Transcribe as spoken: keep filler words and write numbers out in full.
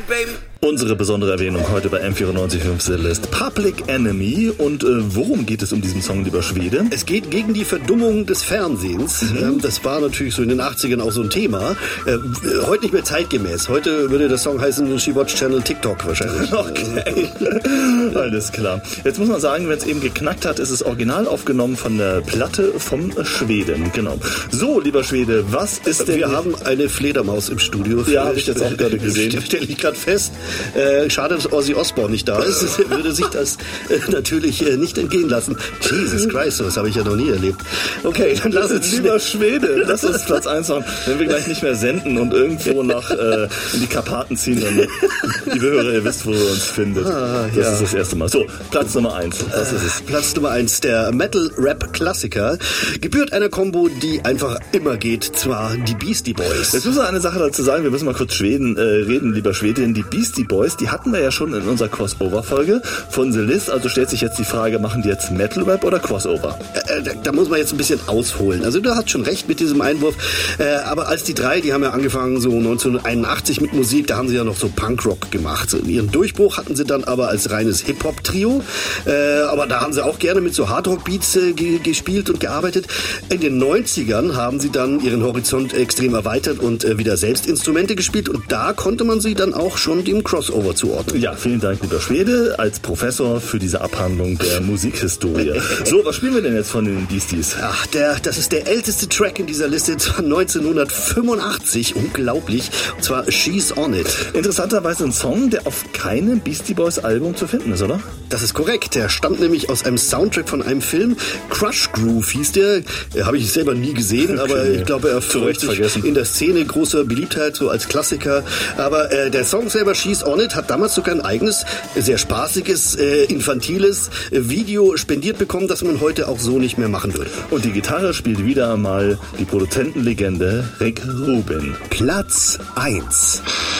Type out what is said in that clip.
baby. Unsere besondere Erwähnung heute bei M vierundneunzig Komma fünf Celeste. Public Enemy. Und äh, worum geht es um diesen Song, lieber Schwede? Es geht gegen die Verdummung des Fernsehens. Mhm. Ähm, das war natürlich so in den achtzigern auch so ein Thema. Äh, heute nicht mehr zeitgemäß. Heute würde der Song heißen She Watch Channel TikTok wahrscheinlich. Okay. Alles klar. Jetzt muss man sagen, wenn es eben geknackt hat, ist es original aufgenommen von der Platte vom Schweden. Genau. So, lieber Schwede, was ist denn... Wir haben eine Fledermaus im Studio. Ja, habe ich jetzt auch gerade gesehen. Stelle ich gerade fest. Äh, schade, dass Ozzy Osbourne nicht da ist. Würde sich das äh, natürlich äh, nicht entgehen lassen. Jesus Christ, das habe ich ja noch nie erlebt. Okay, dann lass uns... Lieber Schwede, das ist Platz eins machen. Wenn wir gleich nicht mehr senden und irgendwo nach äh, in die Karpaten ziehen, dann, liebe Hörer, ihr wisst, wo ihr uns findet. Ah, das ja. ist das erste Mal. So, Platz Nummer eins. Was ist es? Platz Nummer eins, der Metal-Rap-Klassiker, gebührt einer Combo, die einfach immer geht, zwar die Beastie Boys. Jetzt müssen wir eine Sache dazu sagen, wir müssen mal kurz Schweden äh, reden, lieber Schwedin. Die Beastie Boys, die hatten wir ja schon in unserer Crossover-Folge von The List, also stellt sich jetzt die Frage, machen die jetzt Metal-Rap oder Crossover? Äh, da, da muss man jetzt ein bisschen ausholen. Also du hast schon recht mit diesem Einwurf, äh, aber als die drei, die haben ja angefangen so neunzehnhunderteinundachtzig mit Musik, da haben sie ja noch so Punkrock gemacht. So, ihren Durchbruch hatten sie dann aber als reines Hip-Hop-Trio, äh, aber da haben sie auch gerne mit so Hardrock-Beats äh, ge- gespielt und gearbeitet. In den neunzigern haben sie dann ihren Horizont extrem erweitert und äh, wieder selbst Instrumente gespielt und da konnte man sie dann auch schon dem Crossover zuordnen. Ja, vielen Dank, lieber Schwede, als Professor für diese Abhandlung der Musikhistorie. So, was spielen wir denn jetzt von den Beasties? Ach, der, das ist der älteste Track in dieser Liste, zwar neunzehnhundertfünfundachtzig, unglaublich, und zwar She's On It. Interessanterweise ein Song, der auf keinem Beastie Boys Album zu finden ist, oder? Das ist korrekt, der stammt nämlich aus einem Soundtrack von einem Film, Crush Groove hieß der, äh, habe ich selber nie gesehen, okay. aber ich glaube, er freut sich vergessen. In der Szene großer Beliebtheit, so als Klassiker, aber äh, der Song selber, She's On It, hat damals sogar ein eigenes, sehr spaßiges, äh, infantiles äh, Video spendiert bekommen, das man heute auch so nicht mehr machen würde. Und die Gitarre spielt wieder einmal die Produzentenlegende Rick Rubin. Platz eins.